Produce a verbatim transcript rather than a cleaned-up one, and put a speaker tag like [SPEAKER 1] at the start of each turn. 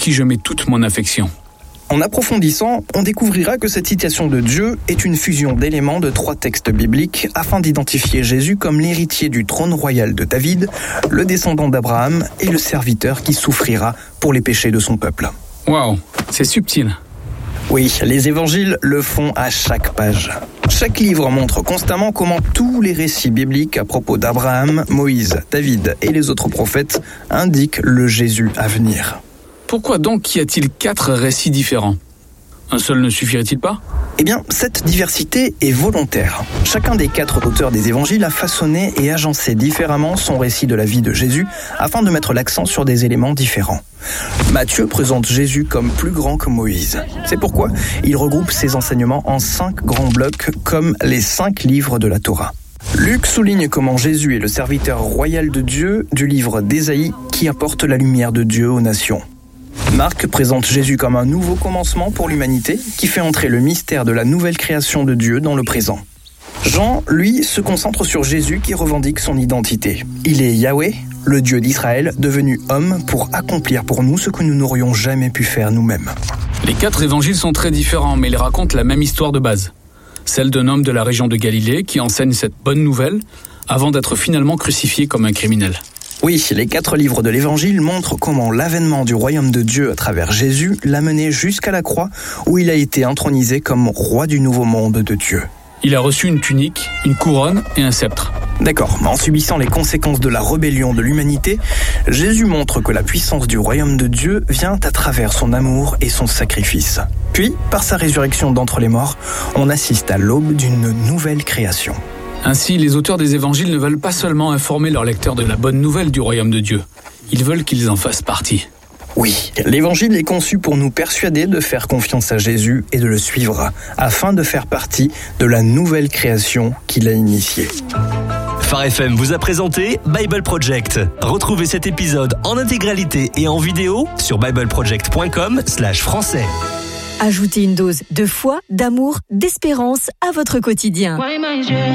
[SPEAKER 1] qui je mets toute mon affection.
[SPEAKER 2] En approfondissant, on découvrira que cette citation de Dieu est une fusion d'éléments de trois textes bibliques afin d'identifier Jésus comme l'héritier du trône royal de David, le descendant d'Abraham et le serviteur qui souffrira pour les péchés de son peuple.
[SPEAKER 1] Waouh, c'est subtil.
[SPEAKER 2] Oui, les évangiles le font à chaque page. Chaque livre montre constamment comment tous les récits bibliques à propos d'Abraham, Moïse, David et les autres prophètes indiquent le Jésus à venir.
[SPEAKER 1] Pourquoi donc y a-t-il quatre récits différents ? Un seul ne suffirait-il pas ?
[SPEAKER 2] Eh bien, cette diversité est volontaire. Chacun des quatre auteurs des évangiles a façonné et agencé différemment son récit de la vie de Jésus afin de mettre l'accent sur des éléments différents. Matthieu présente Jésus comme plus grand que Moïse. C'est pourquoi il regroupe ses enseignements en cinq grands blocs comme les cinq livres de la Torah. Luc souligne comment Jésus est le serviteur royal de Dieu du livre d'Ésaïe qui apporte la lumière de Dieu aux nations. Marc présente Jésus comme un nouveau commencement pour l'humanité qui fait entrer le mystère de la nouvelle création de Dieu dans le présent. Jean, lui, se concentre sur Jésus qui revendique son identité. Il est Yahweh, le Dieu d'Israël, devenu homme pour accomplir pour nous ce que nous n'aurions jamais pu faire nous-mêmes.
[SPEAKER 1] Les quatre évangiles sont très différents, mais ils racontent la même histoire de base. Celle d'un homme de la région de Galilée qui enseigne cette bonne nouvelle avant d'être finalement crucifié comme un criminel.
[SPEAKER 2] Oui, les quatre livres de l'Évangile montrent comment l'avènement du royaume de Dieu à travers Jésus l'a mené jusqu'à la croix où il a été intronisé comme roi du nouveau monde de Dieu.
[SPEAKER 1] Il a reçu une tunique, une couronne et un sceptre.
[SPEAKER 2] D'accord, mais en subissant les conséquences de la rébellion de l'humanité, Jésus montre que la puissance du royaume de Dieu vient à travers son amour et son sacrifice. Puis, par sa résurrection d'entre les morts, on assiste à l'aube d'une nouvelle création.
[SPEAKER 1] Ainsi, les auteurs des évangiles ne veulent pas seulement informer leurs lecteurs de la bonne nouvelle du royaume de Dieu. Ils veulent qu'ils en fassent partie.
[SPEAKER 2] Oui, l'évangile est conçu pour nous persuader de faire confiance à Jésus et de le suivre, afin de faire partie de la nouvelle création qu'il a initiée.
[SPEAKER 3] Phare F M vous a présenté Bible Project. Retrouvez cet épisode en intégralité et en vidéo sur bibleproject point com slash français.
[SPEAKER 4] Ajoutez une dose de foi, d'amour, d'espérance à votre quotidien.